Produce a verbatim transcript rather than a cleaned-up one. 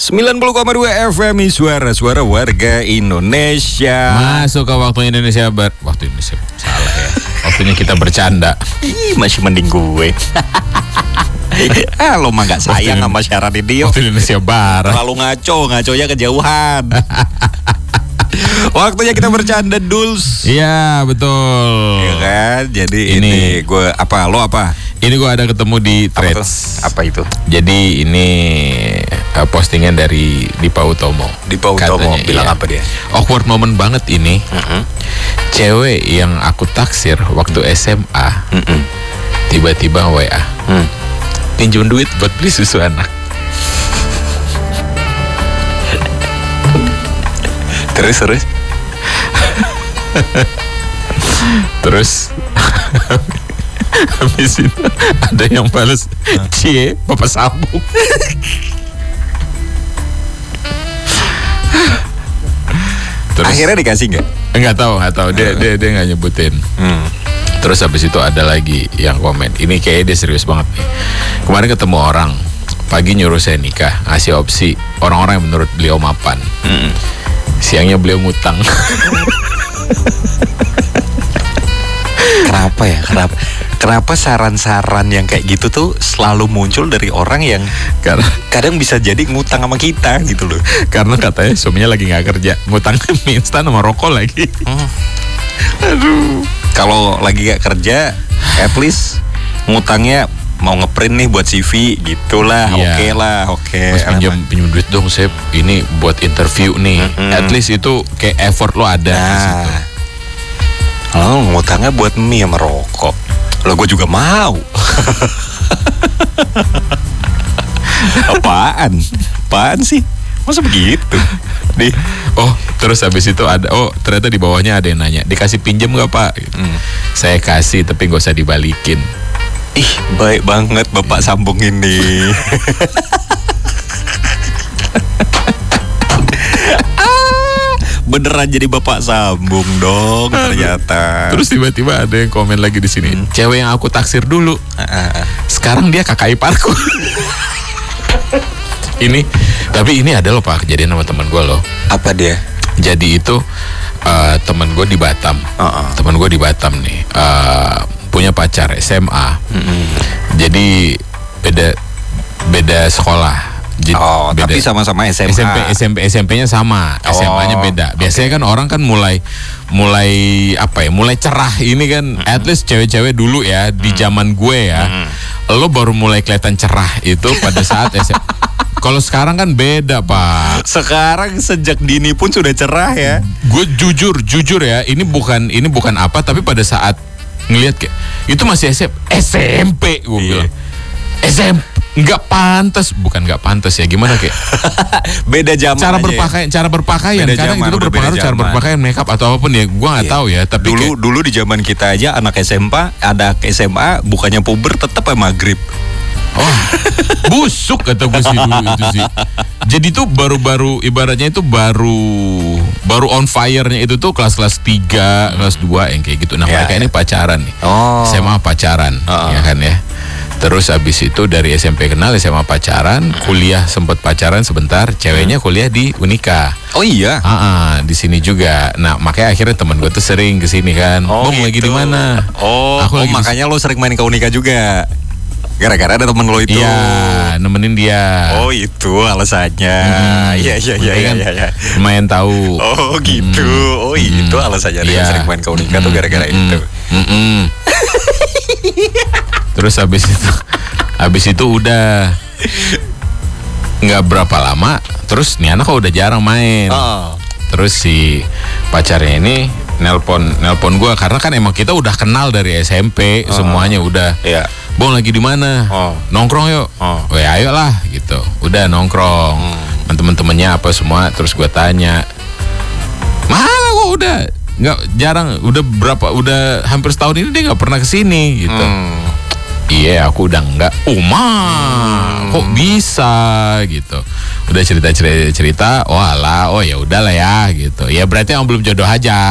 sembilan puluh koma dua F M suara-suara warga Indonesia. Masuk ke waktu Indonesia ber waktu Indonesia salah ya. Waktunya kita bercanda. Ih, masih mending gue. Ah, lo mah gak sayang sama syarat ini. Waktu Indonesia Barat. Terlalu ngaco, ngaconya kejauhan. Waktunya kita bercanda, Duls. Iya, betul. Iya kan? Jadi ini, ini gue apa? Lo apa? Ini gue ada ketemu di Threads. Apa, apa itu? Jadi ini uh, postingan dari Dipa Utomo. Dipa Utomo bilang iya. Apa dia? Awkward moment banget ini. Mm-hmm. Cewek yang aku taksir waktu S M A, mm-hmm. tiba-tiba W A. Mm. Pinjam duit buat beli susu anak. Terus terus terus habis itu ada yang balas cie bapak sambung. Terus, akhirnya dikasih nggak? Nggak tahu nggak tahu dia dia dia nggak nyebutin. Hmm. Terus habis itu ada lagi yang komen, ini kayaknya dia serius banget nih. Kemarin ketemu orang, pagi nyuruh saya nikah, ngasih opsi orang-orang yang menurut beliau mapan. Hmm. Siangnya beliau ngutang. Kenapa ya? Kenapa? Kenapa saran-saran yang kayak gitu tuh selalu muncul dari orang yang karena kadang bisa jadi ngutang sama kita gitu loh. Karena katanya suaminya lagi nggak kerja, ngutang mie instan sama rokok lagi. Hmm. Aduh. Kalau lagi gak kerja, at least ngutangnya mau ngeprint nih buat C V gitulah, iya. Oke okay lah, oke. Okay. Mas pinjam pinjam duit dong, Sep. Ini buat interview nih. Mm-hmm. At least itu kayak effort lo ada. Nah. Oh, ngutangnya buat mie sama rokok. Lo gue juga mau. Apaan? Apaan sih? Masa begitu? Di oh terus habis itu ada oh ternyata di bawahnya ada yang nanya, dikasih pinjam nggak Pak? Hmm. Saya kasih tapi nggak usah dibalikin. Ih, baik banget Bapak sambung ini. Ah, beneran jadi Bapak sambung dong ternyata. Terus tiba-tiba ada yang komen lagi di sini. Hmm. Cewek yang aku taksir dulu, sekarang dia kakak iparku. Ini, tapi ini ada loh Pak, kejadian sama teman gue loh. Apa dia? Jadi itu uh, teman gue di Batam, uh-uh. teman gue di Batam nih, uh, punya pacar S M A. Mm-hmm. Jadi beda beda sekolah. Jadi, oh, beda, tapi sama-sama S M A. S M P, S M P, S M P-nya sama, oh, S M A-nya beda. Biasanya okay. kan orang kan mulai mulai apa ya, mulai cerah ini kan, mm-hmm. at least cewek-cewek dulu ya, mm-hmm. di zaman gue ya, mm-hmm. lo baru mulai kelihatan cerah itu pada saat S M A. Kalau sekarang kan beda Pak. Sekarang sejak dini pun sudah cerah ya. Gue jujur, jujur ya, ini bukan ini bukan apa, tapi pada saat ngelihat kayak itu masih S M P, S M P gue bilang. S M P nggak pantas, bukan nggak pantas ya, gimana kayak beda zaman cara berpakaian, ya. cara berpakaian beda kadang zaman, itu berpengaruh cara berpakaian, makeup atau apapun ya, gue nggak yeah. tahu ya. Tapi dulu kayak, dulu di zaman kita aja anak S M P, ada S M A bukannya puber tetap ya maghrib. Oh, busuk kata gue sih dulu itu sih. Jadi tuh baru-baru ibaratnya itu baru baru on fire-nya itu tuh kelas-kelas tiga, hmm. kelas dua yang kayak gitu. Nah, yeah, mereka yeah. ini pacaran nih. Oh. S M A pacaran, uh-uh. ya kan ya. Terus habis itu dari S M P kenal, S M A pacaran, kuliah sempat pacaran sebentar, ceweknya kuliah di Unika. Oh iya. Ah, di sini juga. Nah, makanya akhirnya teman gue tuh sering ke sini kan. Oh, Bang gitu. lagi di mana? Oh, Aku oh lagi makanya lo sering main ke Unika juga. Gara-gara ada temen lo itu. Iya, nemenin dia. Oh, itu alasannya. Iya, iya, iya, iya, iya. Lumayan tahu. Oh, gitu. Hmm. Oh, hmm. itu alasannya dia yeah. sering main ke Unika hmm. tuh gara-gara hmm. itu. Hmm. Terus habis itu habis itu udah nggak berapa lama, terus nih anak kok udah jarang main. Oh. Terus si pacarnya ini nelpon nelpon gue karena kan emang kita udah kenal dari S M P, oh. semuanya udah. Iya. Bang lagi di mana? Oh. Nongkrong yuk. Oh. Oh ya ayo lah gitu. Udah nongkrong. Hmm. Temen-temennya apa semua. Terus gue tanya, mana kok udah nggak jarang, udah berapa, udah hampir setahun ini dia nggak pernah kesini gitu. Hmm. Iya, aku udah enggak. Uma, hmm. kok bisa gitu. Udah cerita-cerita cerita, oh alah, oh ya udahlah ya gitu. Ya berarti yang belum jodoh aja.